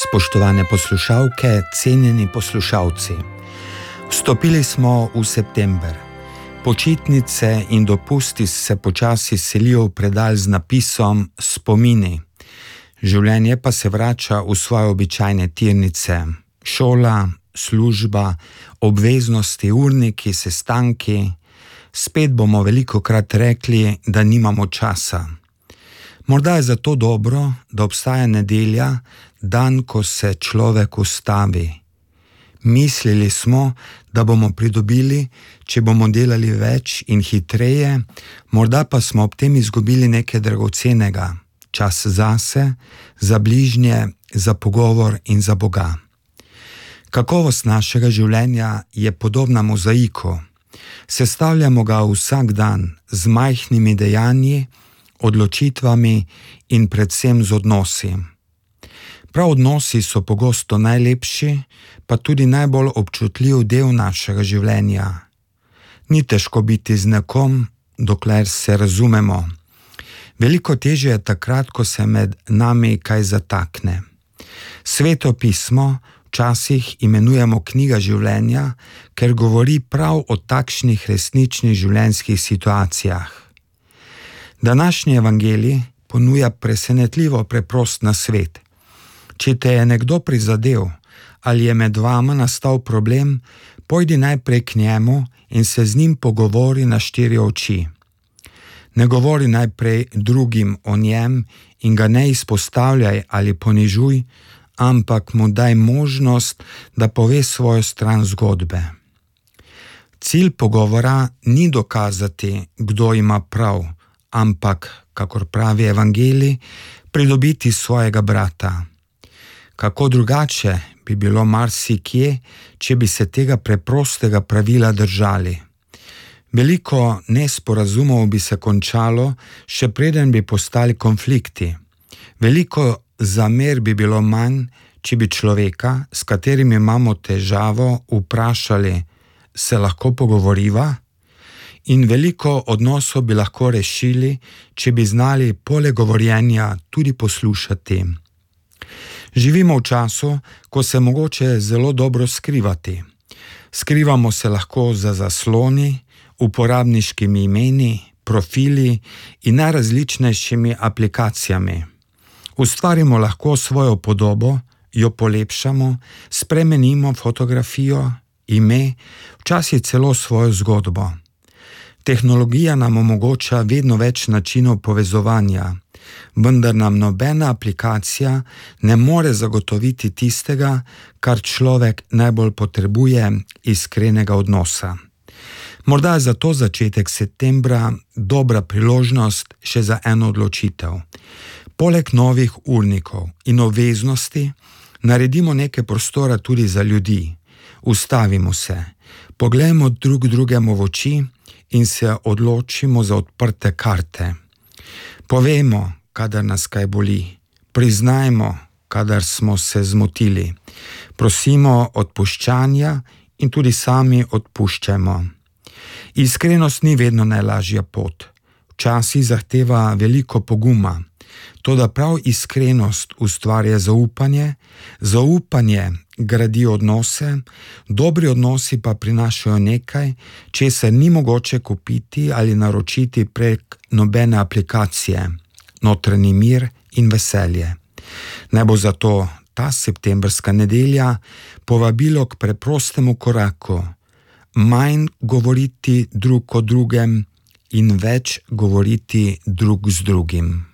Spoštovane poslušalke, cenjeni poslušalci. Vstopili smo v september. Počitnice in dopusti se počasi selijo v predal z napisom Spomini. Življenje pa se vrača v svoje običajne tirnice. Šola, služba, obveznosti, urniki, sestanki. Spet bomo velikokrat rekli, da nimamo časa. Morda je zato dobro, da obstaja nedelja, dan, ko se človek ustavi. Mislili smo, da bomo pridobili, če bomo delali več in hitreje, morda pa smo ob tem izgubili nekaj dragocenega. Čas zase, za bližnje, za pogovor in za Boga. Kakovost našega življenja je podobna mozaiku. Sestavljamo ga vsak dan z majhnimi dejanji, odločitvami in predvsem z odnosi. Prav odnosi so pogosto najlepši, pa tudi najbolj občutljiv del našega življenja. Ni težko biti z nekom, dokler se razumemo. Veliko težje je takrat, ko se med nami kaj zatakne. Sveto pismo včasih imenujemo knjiga življenja, ker govori prav o takšnih resničnih življenjskih situacijah. Današnji evangelij ponuja presenetljivo preprost nasvet. Če te je nekdo prizadel ali je med vama nastal problem, pojdi najprej k njemu in se z njim pogovori na 4 oči. Ne govori najprej drugim o njem in ga ne izpostavljaj ali ponižuj, ampak mu daj možnost, da pove svojo stran zgodbe. Cilj pogovora ni dokazati, kdo ima prav, ampak, kakor pravi evangelij, pridobiti svojega brata. Kako drugače bi bilo marsikje, če bi se tega preprostega pravila držali. Veliko nesporazumov bi se končalo, še preden bi postali konflikti. Veliko zamer bi bilo manj, če bi človeka, s katerim imamo težavo, vprašali, se lahko pogovoriva? In veliko odnosov bi lahko rešili, če bi znali poleg govorjenja tudi poslušati. Živimo v času, ko se mogoče zelo dobro skrivati. Skrivamo se lahko za zasloni, uporabniškimi imeni, profili in najrazličnejšimi aplikacijami. Ustvarimo lahko svojo podobo, jo polepšamo, spremenimo fotografijo, ime, včasih celo svojo zgodbo. Tehnologija nam omogoča vedno več načinov povezovanja, vendar nam nobena aplikacija ne more zagotoviti tistega, kar človek najbolj potrebuje, iskrenega odnosa. Morda je zato začetek septembra dobra priložnost še za eno odločitev. Poleg novih urnikov in obveznosti naredimo nekaj prostora tudi za ljudi. Ustavimo se, poglejmo drugemu v oči in se odločimo za odprte karte. Povejmo, kadar nas kaj boli. Priznajmo, kadar smo se zmotili. Prosimo odpuščanja in tudi sami odpuščajmo. Iskrenost ni vedno najlažja pot. Včasih zahteva veliko poguma. Toda prav iskrenost ustvarja zaupanje, zaupanje gradi odnose, dobri odnosi pa prinašajo nekaj, česar ni mogoče kupiti ali naročiti prek nobene aplikacije, notranji mir in veselje. Naj bo zato ta septembrska nedelja povabilo k preprostemu koraku, manj govoriti drug o drugem in več govoriti drug z drugim.